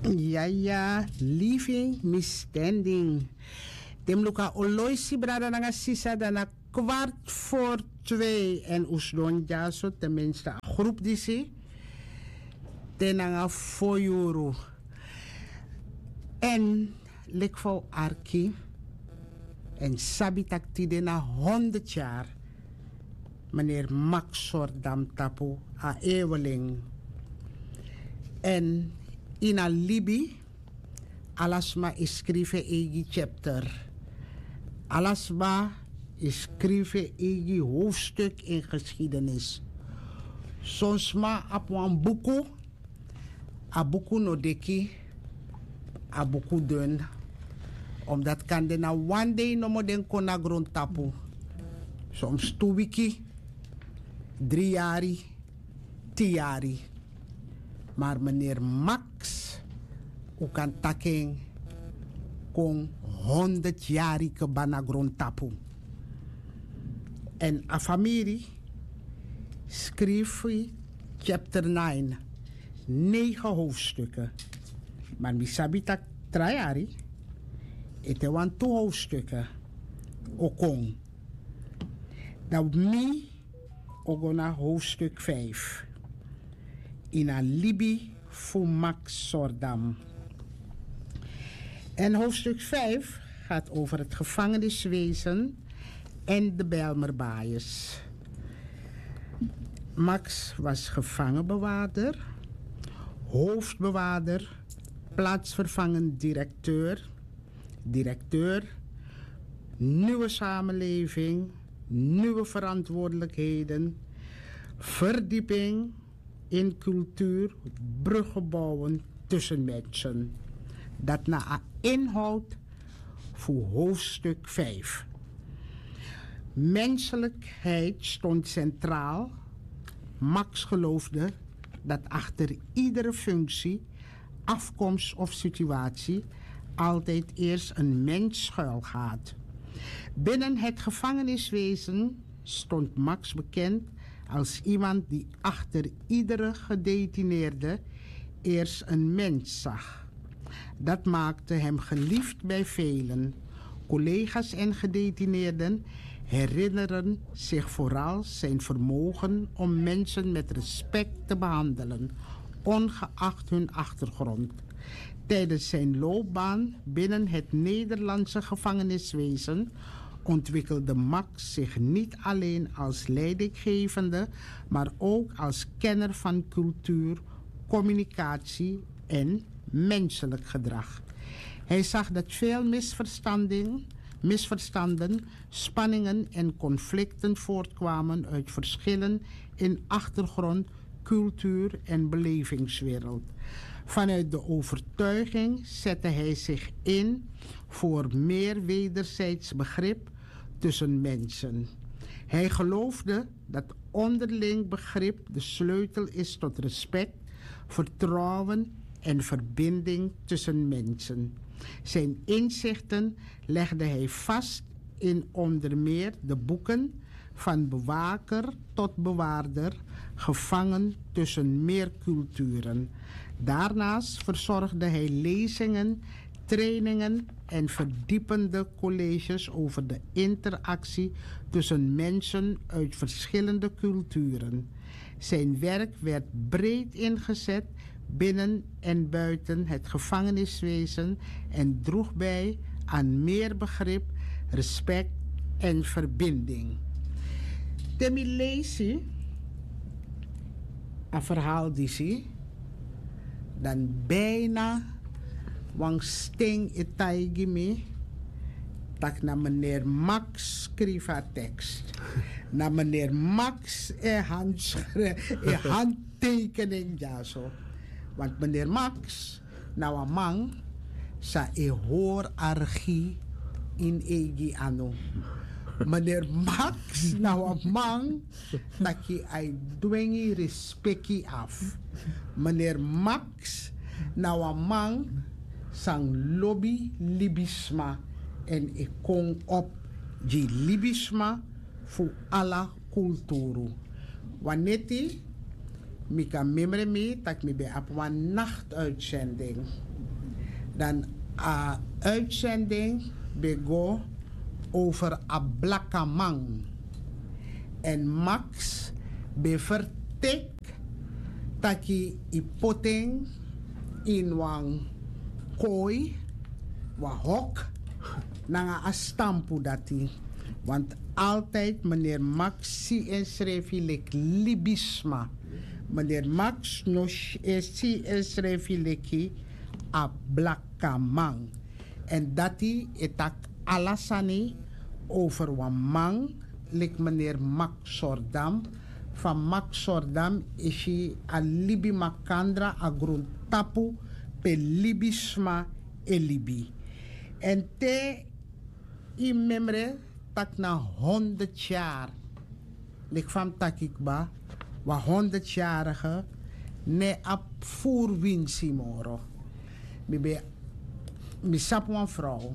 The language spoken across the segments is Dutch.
Ja, living misstanding. Dem luka oloisi brada nanga sisa dana 2:15 en usdon jaso tenminste een groep die si tenanga foyuru en lekvo arki en sabitak tidena 100 jaar meneer Max Sordam Tapu a eweling en in a Libi alasma escrive egi chapter alasma escrive egi hoofdstuk in geschiedenis soms ma op een buku a buku no deki a buku dun omdat kan de na one day no mo den kona grond tapu soms 2 wiki 3 jari 10 jari maar meneer Max u kan taking kon 100 jari ke bana grond tapu en a familie schreef chapter 9 hoofdstukken maar misabi tak 3 jari ete wan 2 hoofdstukken okong dat mi ogona hoofdstuk 5 in a Libi voor Max Sordam. En hoofdstuk 5 gaat over het gevangeniswezen en de Bijlmerbaaiers. Max was gevangenbewaarder, hoofdbewaarder, plaatsvervangend directeur, nieuwe samenleving, nieuwe verantwoordelijkheden, verdieping in cultuur, bruggen bouwen tussen mensen. Dat na inhoud voor hoofdstuk 5. Menselijkheid stond centraal. Max geloofde dat achter iedere functie, afkomst of situatie altijd eerst een mens schuilgaat. Binnen het gevangeniswezen stond Max bekend als iemand die achter iedere gedetineerde eerst een mens zag. Dat maakte hem geliefd bij velen. Collega's en gedetineerden herinneren zich vooral zijn vermogen om mensen met respect te behandelen, ongeacht hun achtergrond. Tijdens zijn loopbaan binnen het Nederlandse gevangeniswezen ontwikkelde Max zich niet alleen als leidinggevende, maar ook als kenner van cultuur, communicatie en menselijk gedrag. Hij zag dat veel misverstanden, spanningen en conflicten voortkwamen uit verschillen in achtergrond, cultuur en belevingswereld. Vanuit de overtuiging zette hij zich in voor meer wederzijds begrip tussen mensen. Hij geloofde dat onderling begrip de sleutel is tot respect, vertrouwen en verbinding tussen mensen. Zijn inzichten legde hij vast in onder meer de boeken Van bewaker tot bewaarder, gevangen tussen meer culturen. Daarnaast verzorgde hij lezingen, trainingen en verdiepende colleges over de interactie tussen mensen uit verschillende culturen. Zijn werk werd breed ingezet binnen en buiten het gevangeniswezen en droeg bij aan meer begrip, respect en verbinding. Temi leesi een verhaal die zie dan bijna wang sting itaigi me tak na meneer Max schreef haar tekst. Na meneer Max handtekening ja zo. Want meneer Max nou een man sa hoor argie in egi ano. Meneer Max nou een man dat je ai dwengi respecti af. Meneer Max nou een man sang lobby libisma en ik kom op die libisma voor alle culturen. Wanneer mi kan memre me dat mi bij op een nachtuitzending Dan uitzending bego over Ablakamang. En Max bevertek taki ipoteng in wang kooi, wa hok, nanga astampu dati. Want altijd meneer Max si en schreef lek libisma. Meneer Max no si en schreef leki a Blakamang. En dati etak alasani over wan mang, lek meneer Max Sordam. Van Max Sordam is hij a libi makandra a grond tapu pe libisma e libi. En te in memre tak na 100 jaar. Lek van takikba, wa 100-jarige ne ap voerwinsi moro. Mi sap een vrouw.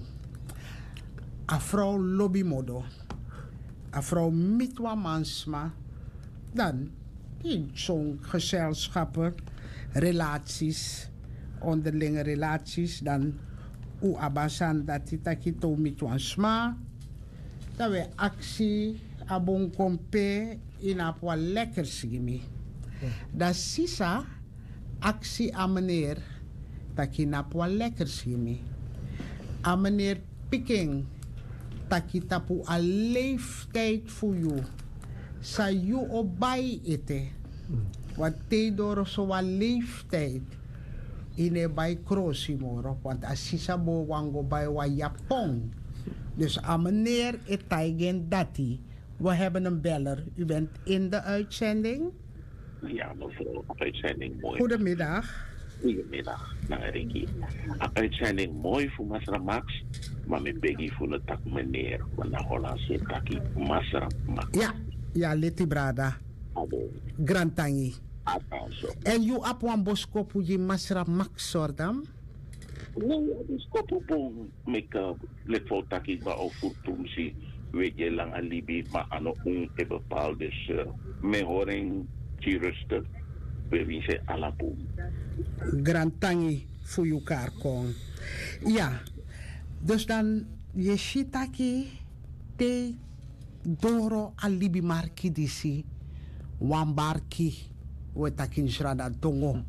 Een vrouw lobby modo. Een vrouw mitwa mansma. Dan in zo'n gezelschappen, relaties, onderlinge relaties, dan u abasan dat takito mitwa sma. Dat we actie abon kompe in apwa lekker sigimi. Dat sisa actie aan meneer taki napwa lekker sigimi. Aan meneer Piking taki tapu a leeftijd voor jou. Sa you obay ite. Wat te door zo'n leeftijd. Ine bij Krosimoro. Want als sisa bo wango bij wa Japon. Dus aan meneer Etaigen Dati. We hebben een beller. U bent in de uitzending? Ja, mevrouw, uitzending mooi. Goedemiddag. Goedemiddag, naar Ricky. Uitzending mooi voor Masra Max. Maar mijn begi voor het tak meneer. Want de Hollandse taki Masra Max. Ja, Leti Brada. Grantangi. En you ap wan boskopu je Masra Max Sordam? Nee, dus kopu mek lefo taki ba over tumsi. Weet je lang alibi, maar ano een bepaalde me horen die rustig. We wissen alaboom. Grantangi voor elkaar kon. Ja, dus dan je shitaki te doro alibi marki disi wambarki we takin shrada tongo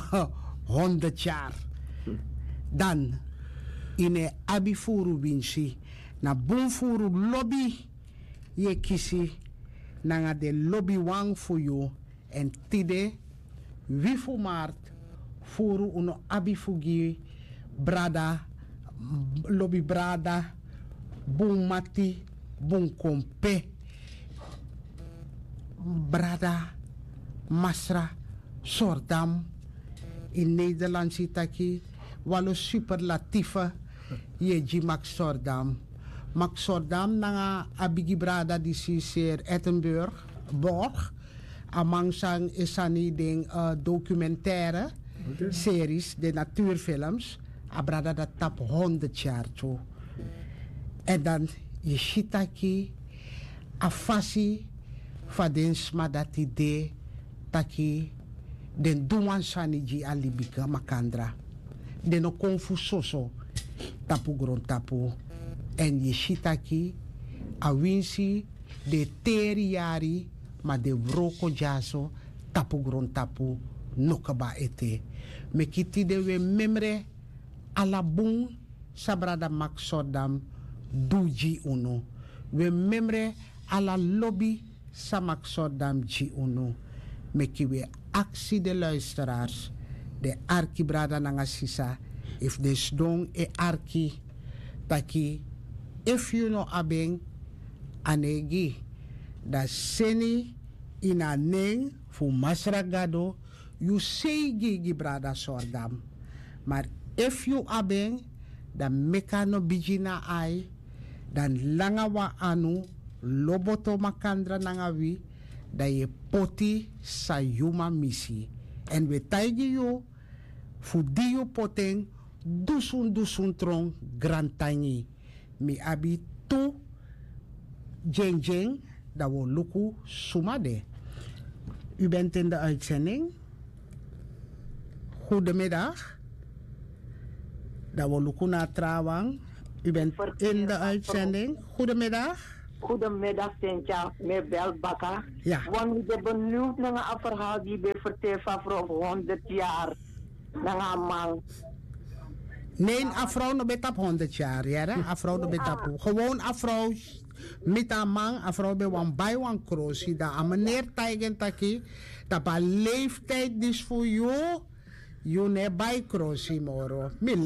100 jaar. Dan ine abifuru winsi na bonfuru lobby ye kisi nanga de lobby wang voor you en tide wifu maart furu uno abifugi brada lobby brada bun mati bun kompe brada Masra Sordam in Nederland zitaki walo superlatieve yeji Max Sordam. Max Sordam nanga abigi brada di siser Edinburgh borg amang sang isani ding documentaire series de natuurfilms abrada dat tap 100 jaar toe. En dan je shitaki afasi fadensma dat idee taki den duwan saniji alibika makandra den no confusoso tapu gron tapu en je shitaki awinsi de teriari ma de vroko jaso tapu gron tapu nokaba ete mekiti de we memre alabung sabrada Max Sordam duji uno we memre ala lobby sa Max Sordam ji uno meki we actie de luisteraars de arki brada nanga sisa if des dong e arki taki if you know abeng anegi da seni ina neng fu masragado you say gigi brada Sordam maar if you abeng dan mekano bijina ai dan langa wa anu loboto makandra nanga wi da ye poti sayuma misi en we taigi yo fu diyo poteng dusun trong grantangi mi abi tu jeng da wo luku sumade. U bent in de uitzending. Goedemiddag. Dat we Lukuna Trawang. U bent in de uitzending. Goedemiddag. Goedemiddag, Sintja, met Belbakka. Ja. Want ik ben benieuwd naar een verhaal die bij verteld van voor 100 jaar. Naar een man. Nee, afro no betap 100 jaar, ja, hè? Afro no betap. Gewoon afro met een man, afro be wan bij wan krosi, dat aan meneer Tijgen taki, dat bij leeftijd is voor jou, je ne bij krosi moro. Mi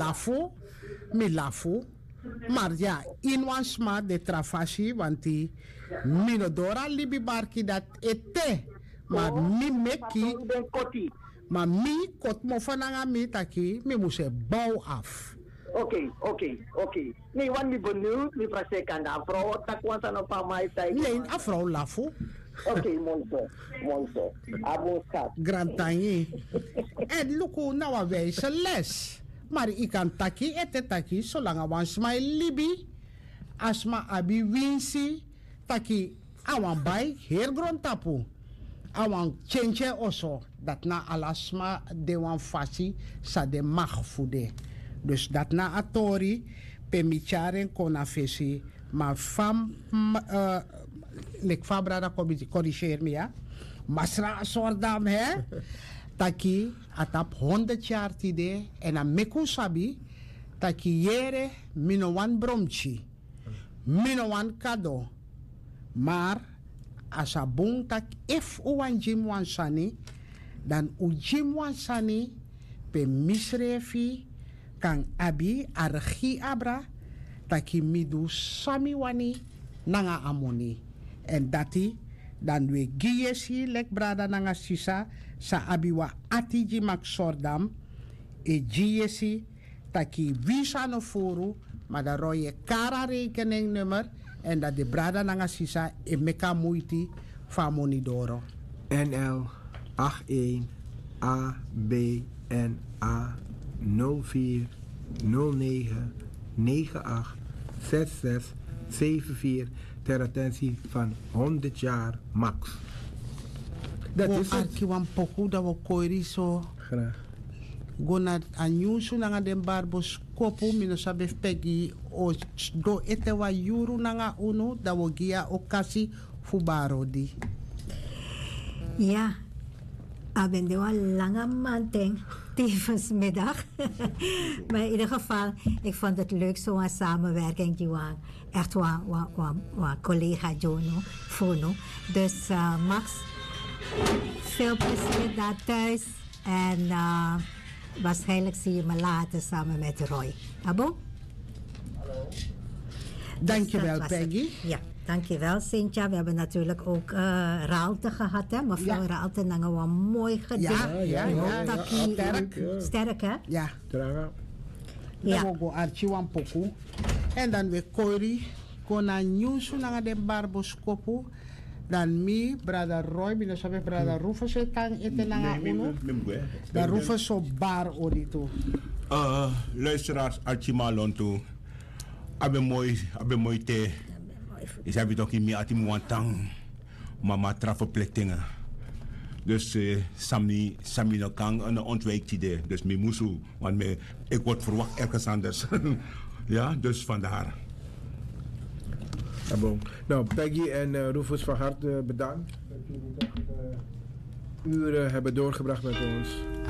lafu. Maar ja, in wan sma de trafasi, want die minodora libi barki dat ete. Maar mi meki. Maar mi kot mo vananga mi taki, mi moest bouw af. Oké. Nee, want ik ben benieuwd, ik vraag ik aan de afro, dat was dan op mij tijd. Nee, afro lafu. Oké, monzo. Abonschap. Grantanje. En luku nou een wijze les. Maar ik kan taki, ete taki, zolang we smai libi, asma abi winsi, taki, awan bay, heel grond tapu. Awan change also, dat na alasma de wan fasi, sa de mag fude. Dus dat na atori, pemicharen kona fesi, maar fam, lek fabra da corrigeer me ja, masra sordam hè, taki atap 100 jaar tide, en a meku sabi, taki yere mino wan bromchi, mino wan kado, maar asa bung tak if uwan jim wan sani, dan u jim wan sani, pe misrefi, kan abi argi abra taki midu sami wani nanga amoni en dati dan we giyesi lek brada nanga sisa sa abi wa atiji mak sordam e giyesi taki visa no furu maar da roye kara rekeningnummer en dat de brada nanga sisa e meka muiti famoni doro NL 81 ABNA 04 09 98 66 74 ter attentie van 100 jaar max. Dat is het. Wan poku dat we koiri zo. Graag. Go naar een nieuwsu nanga den barbos kopu mino sabe pegi o do ete wa yuru nanga uno dat we gia okasi fubaro di. Ja. Ben de een lange manteng tevens middag. Maar in ieder geval, ik vond het leuk zo'n samenwerking die we echt wat collega Jono Fono. Dus Max, veel plezier daar thuis en waarschijnlijk zie je me later samen met Roy. Abo? Dankjewel, Peggy. Ja. Dankjewel, Cynthia. We hebben natuurlijk ook Raalte gehad, hè? Mevrouw Raalte, dan hebben we mooi gedaan. Ja. Sterk, hè? Ja. Ja. Dan go archi wan poku. En dan we koiri, kona nyusu nanga den barboskopu. Dan mi, brother Roy, bino sabi brother Rufus kang ete nanga uno. Dan Rufus so bar odito. Luisteraars, archi malon toe. Abe mooi te. Is heb je toch in meer ati muantang, mama trafoplektingen. Dus Sami no kang een ontwijkidee. Dus me moesu, want ik word verwacht ergens anders. Ja, dus vandaar. Ja, bon. Nou, Peggy en Rufus van harte bedankt dat jullie toch uren hebben doorgebracht met ons.